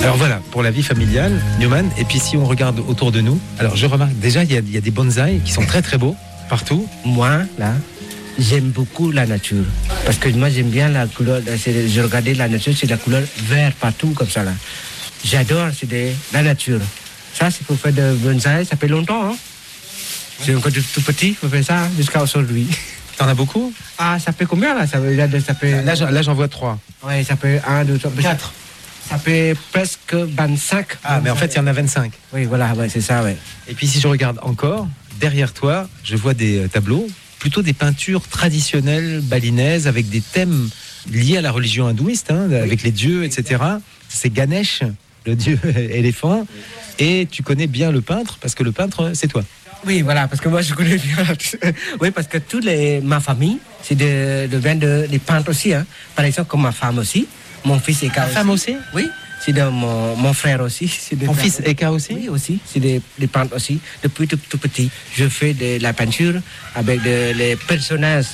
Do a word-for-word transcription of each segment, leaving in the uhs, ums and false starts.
Alors voilà, pour la vie familiale, Newman. Et puis si on regarde autour de nous, alors je remarque déjà, il y a, il y a des bonsaïs qui sont très très beaux, partout. Moi, là, j'aime beaucoup la nature. Parce que moi, j'aime bien la couleur. Je regardais la nature, c'est la couleur vert partout, comme ça, là. J'adore, c'est de, la nature. Ça, c'est pour faire de bonsaï, ça fait longtemps, hein. C'est encore tout petit, on fait ça jusqu'à aujourd'hui. T'en as beaucoup? Ah, ça fait combien, là? Ça, ça fait... Là, là, j'en vois trois. Oui, ça fait un, deux, trois, quatre. Ça fait presque vingt-cinq. Ah, mais en fait, il y en a vingt-cinq. Oui, voilà, ouais, c'est ça, ouais. Et puis, si je regarde encore, derrière toi, je vois des tableaux, plutôt des peintures traditionnelles balinaises avec des thèmes liés à la religion hindouiste, hein, oui. Avec les dieux, et cetera. C'est Ganesh, le dieu éléphant. Et tu connais bien le peintre, parce que le peintre, c'est toi. Oui, voilà, parce que moi, je connais bien. Oui, parce que toute les, ma famille, c'est de, de, de, des peintres aussi. Hein. Par exemple, comme ma femme aussi. Mon fils Eka aussi. Ta femme aussi? Oui, c'est de mon, mon frère aussi. Ton fils Eka aussi? Oui, aussi. C'est des, des peintres aussi. Depuis tout, tout petit, je fais de la peinture avec de, les personnages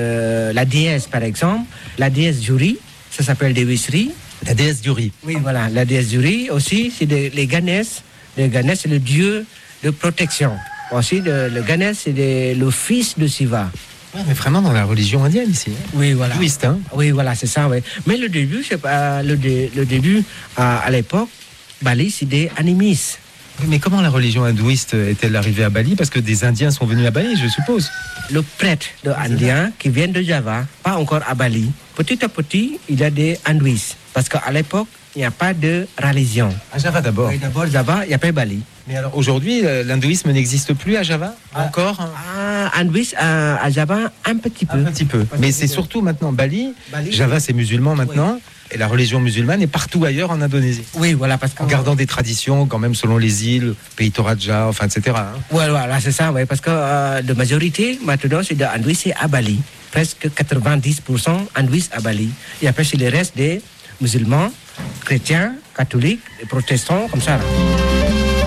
de la déesse, par exemple. La déesse Juri, ça s'appelle Devisri. La déesse Juri. Oui, voilà. La déesse Juri aussi, c'est de, les Ganesh. Le Ganesh, c'est le dieu de protection. Aussi, le, le Ganesh, c'est de, le fils de Shiva. Ouais, mais vraiment dans la religion indienne ici. Hein. Oui, voilà. Hindouiste, hein. Oui, voilà, c'est ça, oui. Mais le début, c'est pas le, dé, le début à, à l'époque, Bali, c'est des animistes. Mais comment la religion hindouiste est-elle arrivée à Bali? Parce que des Indiens sont venus à Bali, je suppose. Le prêtre de Indien qui vient de Java, pas encore à Bali. Petit à petit, il y a des hindouistes. Parce qu'à l'époque, il n'y a pas de religion. À Java d'abord. Oui, d'abord Java, il n'y a pas Bali. Mais alors aujourd'hui, l'hindouisme n'existe plus à Java? ah, Encore? Ah, hindouisme à, à Java, un petit peu. Un petit peu. Mais c'est surtout maintenant Bali. Bali Java, c'est musulman maintenant. Oui. Et la religion musulmane est partout ailleurs en Indonésie. Oui, voilà. Parce en gardant des traditions, quand même, selon les îles, pays Toraja, enfin, et cetera. Hein. Ouais, voilà, c'est ça, oui. Parce que euh, la majorité, maintenant, c'est de hindouistes, c'est à Bali. Presque quatre-vingt-dix pour cent hindouistes à Bali. Et après, c'est le reste des musulmans, chrétiens, catholiques, protestants, comme ça. Là.